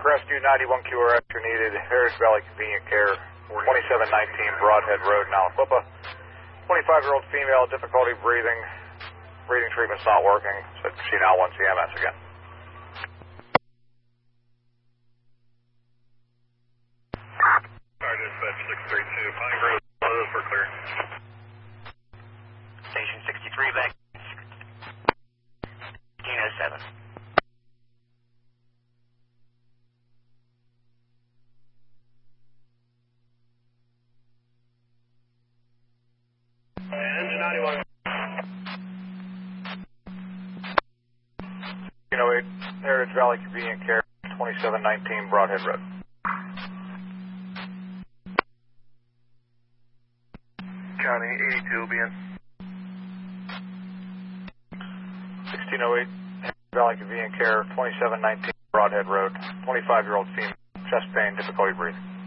Rescue 91 QRS, you're needed. Heritage Valley Convenient Care, 2719 Broadhead Road in Aliquippa. 25-year-old female, difficulty breathing. Breathing treatment's not working. Said she now wants CMS again. Dispatch 632, Pine Grove, closed for clear. Station 63 back 1507. Engine 91. 1608 Heritage Valley Convenient Care, 2719 Broadhead Road. County 82 will be in. 1608 Heritage Valley Convenient Care, 2719 Broadhead Road. 25-year-old female, chest pain, difficulty breathing.